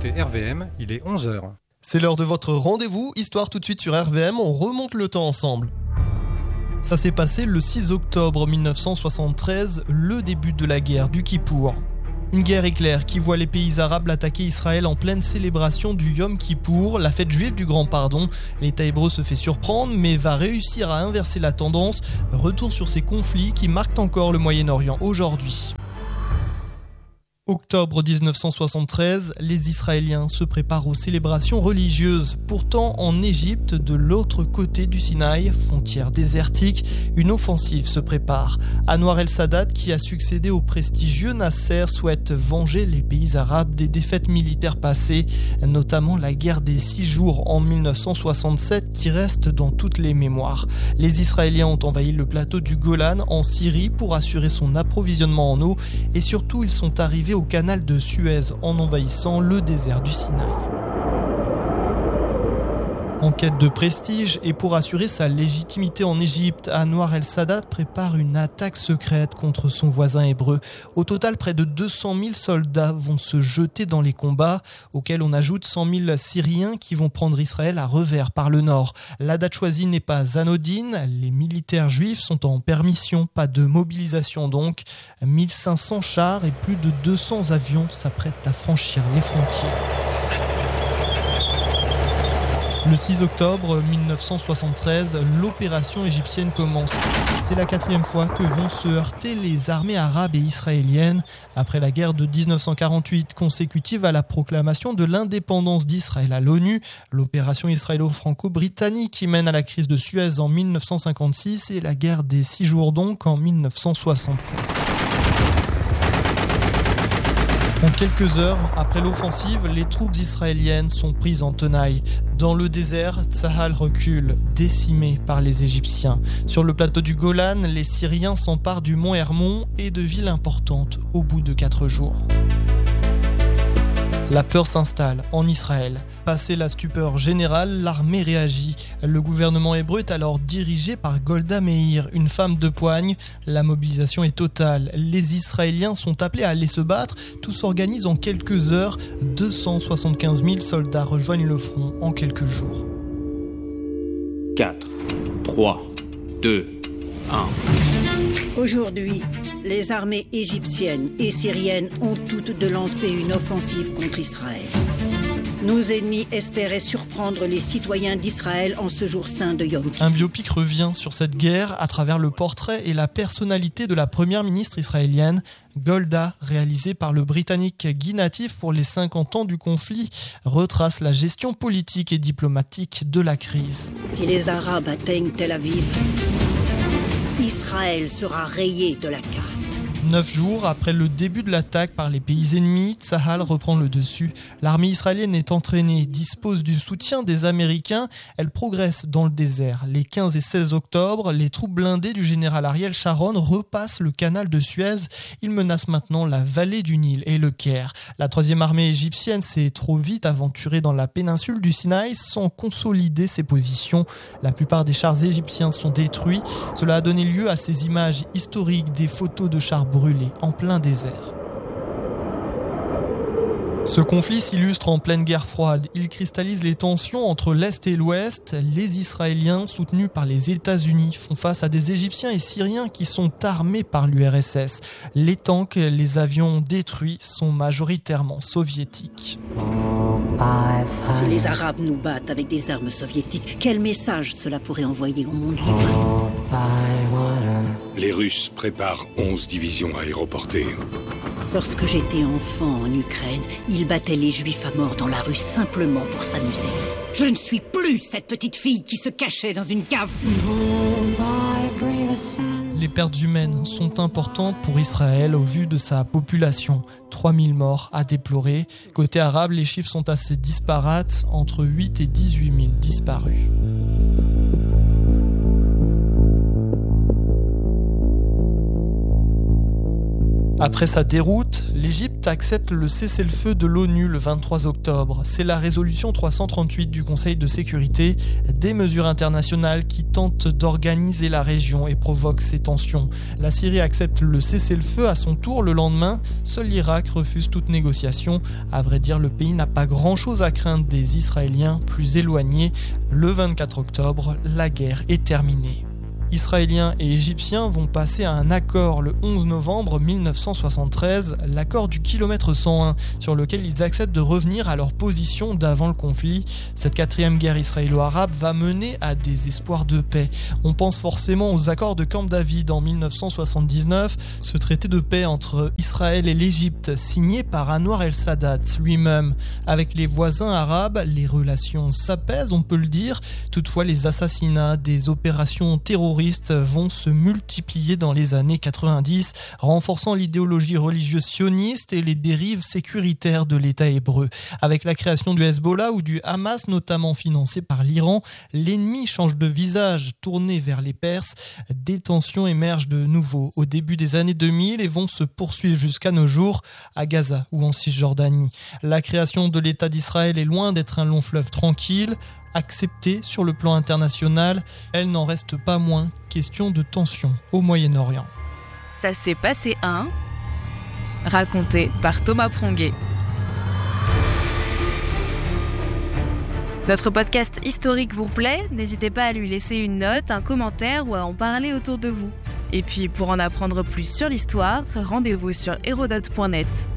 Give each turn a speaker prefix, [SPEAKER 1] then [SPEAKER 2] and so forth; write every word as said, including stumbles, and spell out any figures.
[SPEAKER 1] écoutez R V M, il est onze heures.
[SPEAKER 2] C'est l'heure de votre rendez-vous, Histoire tout de suite sur R V M, on remonte le temps ensemble. Ça s'est passé le six octobre mille neuf cent soixante-treize, le début de la guerre du Kippour. Une guerre éclair qui voit les pays arabes attaquer Israël en pleine célébration du Yom Kippour, la fête juive du Grand Pardon. L'État hébreu se fait surprendre mais va réussir à inverser la tendance. Retour sur ces conflits qui marquent encore le Moyen-Orient aujourd'hui. Octobre dix-neuf cent soixante-treize, les Israéliens se préparent aux célébrations religieuses. Pourtant, en Égypte, de l'autre côté du Sinaï, frontière désertique, une offensive se prépare. Anwar el-Sadat, qui a succédé au prestigieux Nasser, souhaite venger les pays arabes des défaites militaires passées, notamment la guerre des six jours en mille neuf cent soixante-sept qui reste dans toutes les mémoires. Les Israéliens ont envahi le plateau du Golan en Syrie pour assurer son approvisionnement en eau et surtout ils sont arrivés au canal de Suez en envahissant le désert du Sinaï. En quête de prestige et pour assurer sa légitimité en Égypte, Anwar el-Sadat prépare une attaque secrète contre son voisin hébreu. Au total, près de deux cent mille soldats vont se jeter dans les combats, auxquels on ajoute cent mille Syriens qui vont prendre Israël à revers par le nord. La date choisie n'est pas anodine, les militaires juifs sont en permission, pas de mobilisation donc. mille cinq cents chars et plus de deux cents avions s'apprêtent à franchir les frontières. Le six octobre mille neuf cent soixante-treize, l'opération égyptienne commence. C'est la quatrième fois que vont se heurter les armées arabes et israéliennes après la guerre de dix-neuf cent quarante-huit, consécutive à la proclamation de l'indépendance d'Israël à l'ONU, l'opération israélo-franco-britannique qui mène à la crise de Suez en mille neuf cent cinquante-six et la guerre des six jours donc en mille neuf cent soixante-sept. En quelques heures, après l'offensive, les troupes israéliennes sont prises en tenaille. Dans le désert, Tsahal recule, décimé par les Égyptiens. Sur le plateau du Golan, les Syriens s'emparent du mont Hermon et de villes importantes au bout de quatre jours. La peur s'installe en Israël. Passé la stupeur générale, l'armée réagit. Le gouvernement hébreu est alors dirigé par Golda Meir, une femme de poigne. La mobilisation est totale. Les Israéliens sont appelés à aller se battre. Tout s'organise en quelques heures. deux cent soixante-quinze mille soldats rejoignent le front en quelques jours.
[SPEAKER 3] quatre, trois, deux, un...
[SPEAKER 4] Aujourd'hui, les armées égyptiennes et syriennes ont toutes de lancer une offensive contre Israël. Nos ennemis espéraient surprendre les citoyens d'Israël en ce jour saint de Yom Kippour.
[SPEAKER 2] Un biopic revient sur cette guerre à travers le portrait et la personnalité de la première ministre israélienne, Golda, réalisé par le Britannique Guy Natif pour les cinquante ans du conflit, retrace la gestion politique et diplomatique de la crise.
[SPEAKER 4] Si les Arabes atteignent Tel Aviv, Israël sera rayé de la carte.
[SPEAKER 2] Neuf jours après le début de l'attaque par les pays ennemis, Tsahal reprend le dessus. L'armée israélienne est entraînée, dispose du soutien des Américains. Elle progresse dans le désert. Les quinze et seize octobre, les troupes blindées du général Ariel Sharon repassent le canal de Suez. Ils menacent maintenant la vallée du Nil et le Caire. La troisième armée égyptienne s'est trop vite aventurée dans la péninsule du Sinaï sans consolider ses positions. La plupart des chars égyptiens sont détruits. Cela a donné lieu à ces images historiques des photos de chars brûlés en plein désert. Ce conflit s'illustre en pleine guerre froide. Il cristallise les tensions entre l'Est et l'Ouest. Les Israéliens, soutenus par les États-Unis, font face à des Égyptiens et Syriens qui sont armés par l'U R S S. Les tanks, les avions détruits sont majoritairement soviétiques.
[SPEAKER 4] Si les Arabes nous battent avec des armes soviétiques, quel message cela pourrait envoyer au monde libre ?
[SPEAKER 5] Les Russes préparent onze divisions aéroportées.
[SPEAKER 4] Lorsque j'étais enfant en Ukraine, ils battaient les Juifs à mort dans la rue simplement pour s'amuser. Je ne suis plus cette petite fille qui se cachait dans une cave.
[SPEAKER 2] Les pertes humaines sont importantes pour Israël au vu de sa population. trois mille morts à déplorer. Côté arabe, les chiffres sont assez disparates, entre huit et dix-huit mille disparus. Après sa déroute, l'Égypte accepte le cessez-le-feu de l'ONU le vingt-trois octobre. C'est la résolution trois cent trente-huit du Conseil de sécurité, des mesures internationales qui tentent d'organiser la région et provoquent ces tensions. La Syrie accepte le cessez-le-feu à son tour le lendemain. Seul l'Irak refuse toute négociation. À vrai dire, le pays n'a pas grand-chose à craindre des Israéliens plus éloignés. Le vingt-quatre octobre, la guerre est terminée. Israéliens et Égyptiens vont passer à un accord le onze novembre mille neuf cent soixante-treize, l'accord du kilomètre cent un, sur lequel ils acceptent de revenir à leur position d'avant le conflit. Cette quatrième guerre israélo-arabe va mener à des espoirs de paix. On pense forcément aux accords de Camp David en mille neuf cent soixante-dix-neuf, ce traité de paix entre Israël et l'Égypte, signé par Anwar el-Sadat lui-même. Avec les voisins arabes, les relations s'apaisent, on peut le dire. Toutefois, les assassinats, des opérations terroristes vont se multiplier dans les années quatre-vingt-dix, renforçant l'idéologie religieuse sioniste et les dérives sécuritaires de l'État hébreu. Avec la création du Hezbollah ou du Hamas, notamment financé par l'Iran, l'ennemi change de visage, tourné vers les Perses. Des tensions émergent de nouveau au début des années deux mille et vont se poursuivre jusqu'à nos jours à Gaza ou en Cisjordanie. La création de l'État d'Israël est loin d'être un long fleuve tranquille. Acceptée sur le plan international, elle n'en reste pas moins question de tension au Moyen-Orient.
[SPEAKER 6] Ça s'est passé un, raconté par Thomas Pronguet. Notre podcast historique vous plaît ? N'hésitez pas à lui laisser une note, un commentaire ou à en parler autour de vous. Et puis pour en apprendre plus sur l'histoire, rendez-vous sur hérodote point net.